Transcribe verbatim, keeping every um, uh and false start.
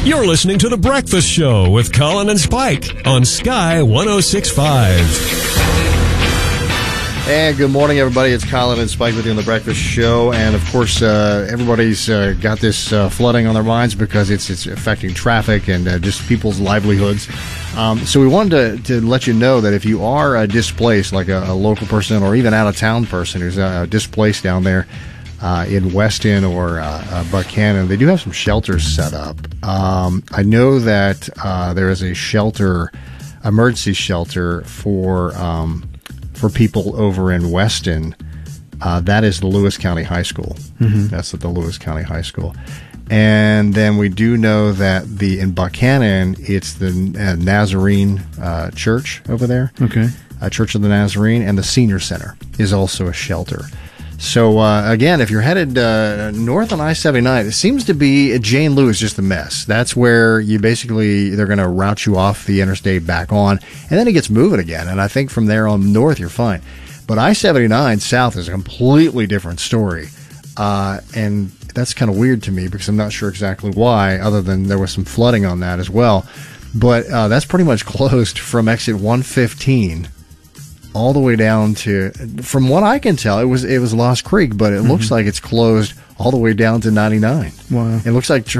You're listening to The Breakfast Show with Colin and Spike on Sky one oh six point five. And good morning, everybody. It's Colin and Spike with you on The Breakfast Show. And, of course, uh, everybody's uh, got this uh, flooding on their minds because it's it's affecting traffic and uh, just people's livelihoods. Um, so we wanted to, to let you know that if you are uh, displaced, like a, a local person or even out-of-town person who's uh, displaced down there uh, in Weston or uh, uh, Buchanan, they do have some shelters set up. Um, I know that uh, there is a shelter, emergency shelter for... Um, for people over in Weston. Uh, that is the Lewis County High School. Mm-hmm. That's at the Lewis County High School. And then we do know that the in Buchanan, it's the uh, Nazarene uh, Church over there. Okay. Uh, Church of the Nazarene, and the Senior Center is also a shelter. So, uh, again, if you're headed uh, north on I seventy-nine, it seems to be Jane Lewis just a mess. That's where you basically, they're going to route you off the interstate back on, and then it gets moving again. And I think from there on north, you're fine. But I seventy-nine south is a completely different story. Uh, and that's kind of weird to me because I'm not sure exactly why, other than there was some flooding on that as well. But uh, that's pretty much closed from exit one fifteen all the way down to, from what I can tell, it was it was Lost Creek, but it mm-hmm. looks like it's closed all the way down to ninety-nine. Wow. It looks like